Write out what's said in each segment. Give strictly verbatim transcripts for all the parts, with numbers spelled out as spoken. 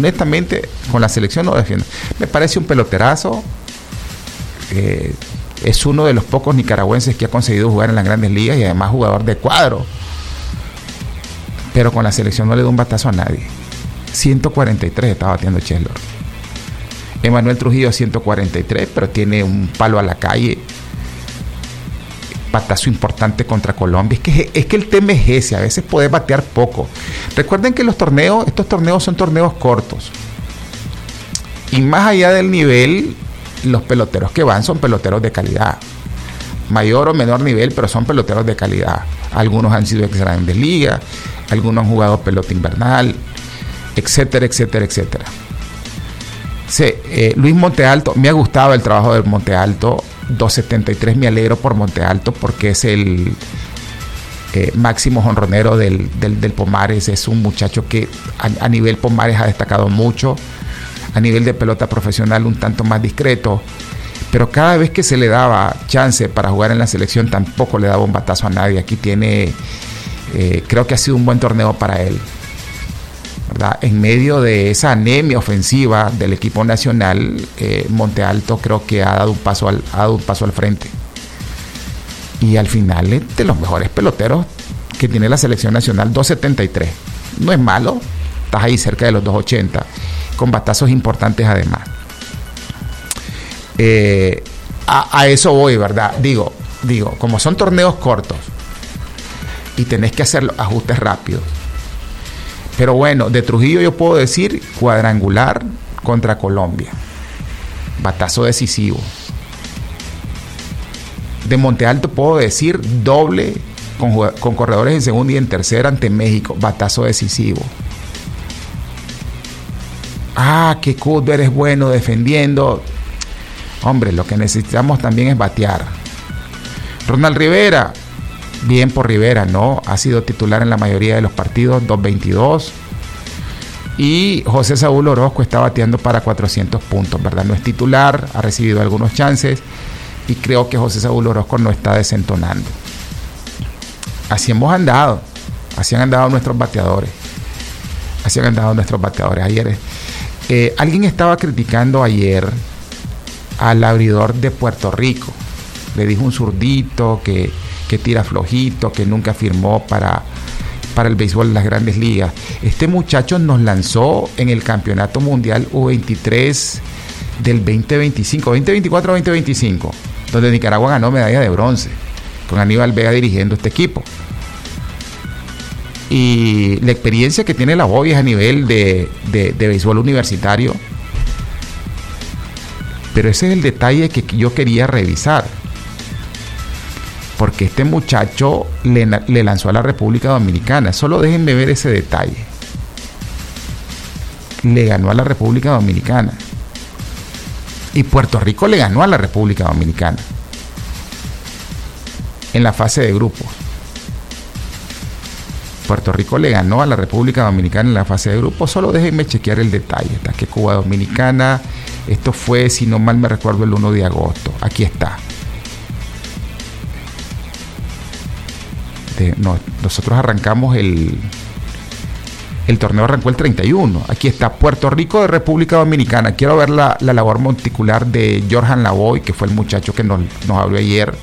honestamente, con la selección no defiendo. Me parece un peloterazo. Eh, es uno de los pocos nicaragüenses que ha conseguido jugar en las grandes ligas y además jugador de cuadro. Pero con la selección no le da un batazo a nadie. ciento cuarenta y tres está batiendo Cheslor. Emanuel Trujillo ciento cuarenta y tres, pero tiene un palo a la calle. Batazo importante contra Colombia. Es que, es que el tema es ese, a veces puedes batear poco. Recuerden que los torneos, estos torneos son torneos cortos. Y más allá del nivel, los peloteros que van son peloteros de calidad. Mayor o menor nivel, pero son peloteros de calidad. Algunos han sido ex grandes ligas, algunos han jugado pelota invernal, etcétera, etcétera, etcétera. Sí, eh, Luis Montealto, me ha gustado el trabajo de Montealto. dos setenta y tres, me alegro por Montealto porque es el eh, máximo jonronero del, del, del Pomares. Es un muchacho que a, a nivel Pomares ha destacado mucho, a nivel de pelota profesional un tanto más discreto, pero cada vez que se le daba chance para jugar en la selección tampoco le daba un batazo a nadie. Aquí tiene, eh, creo que ha sido un buen torneo para él, ¿verdad? En medio de esa anemia ofensiva del equipo nacional, eh, Montealto creo que ha dado un paso al, ha dado un paso al frente. Y al final es de los mejores peloteros que tiene la selección nacional. dos setenta y tres. No es malo, estás ahí cerca de los dos ochenta, con batazos importantes además. Eh, a, a eso voy, ¿verdad? Digo, digo, como son torneos cortos y tenés que hacer los ajustes rápidos. Pero bueno, de Trujillo yo puedo decir cuadrangular contra Colombia. Batazo decisivo. De Montealto puedo decir doble con, con corredores en segunda y en tercera ante México. Batazo decisivo. Ah, que Cuthbert es bueno defendiendo. Hombre, lo que necesitamos también es batear. Ronald Rivera. Bien por Rivera, ¿no? Ha sido titular en la mayoría de los partidos, dos veintidós. Y José Saúl Orozco está bateando para cuatrocientos puntos, ¿verdad? No es titular, ha recibido algunos chances. Y creo que José Saúl Orozco no está desentonando. Así hemos andado. Así han andado nuestros bateadores. Así han andado nuestros bateadores. Ayer, eh, alguien estaba criticando ayer al abridor de Puerto Rico. Le dijo un zurdito que... que tira flojito, que nunca firmó para, para el béisbol de las grandes ligas. Este muchacho nos lanzó en el Campeonato Mundial U veintitrés del veinte veinticinco, veinte veinticuatro veinte veinticinco, donde Nicaragua ganó medalla de bronce, con Aníbal Vega dirigiendo este equipo. Y la experiencia que tiene la Bobby es a nivel de, de, de béisbol universitario. Pero ese es el detalle que yo quería revisar. Porque este muchacho le, le lanzó a la República Dominicana. Solo déjenme ver ese detalle. Le ganó a la República Dominicana. Y Puerto Rico le ganó a la República Dominicana. En la fase de grupos. Puerto Rico le ganó a la República Dominicana en la fase de grupos. Solo déjenme chequear el detalle. Está que Cuba Dominicana. Esto fue, si no mal me recuerdo, el primero de agosto. Aquí está. De, no, nosotros arrancamos el el torneo arrancó el treinta y uno. Aquí está Puerto Rico de República Dominicana. Quiero ver la, la labor monticular de Jorjan Lavoy, que fue el muchacho que nos, nos habló ayer.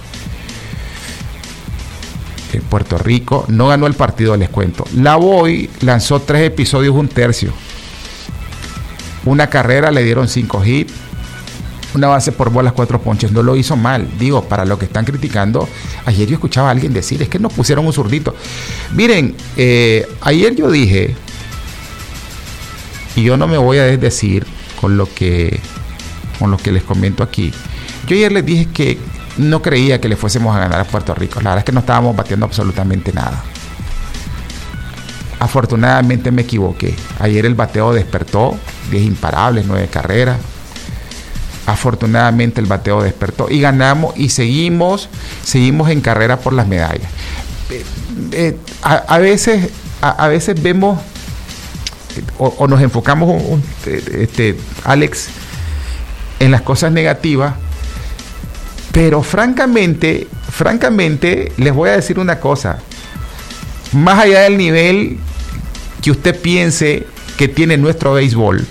En Puerto Rico no ganó el partido, les cuento. Lavoy lanzó tres episodios, un tercio, una carrera, le dieron cinco hits, una base por bolas, cuatro ponches. No lo hizo mal. Digo, para lo que están criticando, ayer yo escuchaba a alguien decir, es que nos pusieron un zurdito. Miren, eh, ayer yo dije, y yo no me voy a desdecir con lo que con lo que les comento aquí. Yo ayer les dije que no creía que le fuésemos a ganar a Puerto Rico. La verdad es que no estábamos batiendo absolutamente nada. Afortunadamente me equivoqué. Ayer el bateo despertó, diez imparables, nueve carreras. Afortunadamente el bateo despertó y ganamos y seguimos seguimos en carrera por las medallas. Eh, eh, a, a veces a, a veces vemos o, o nos enfocamos un, este, Alex, en las cosas negativas, pero francamente francamente les voy a decir una cosa. Más allá del nivel que usted piense que tiene nuestro béisbol,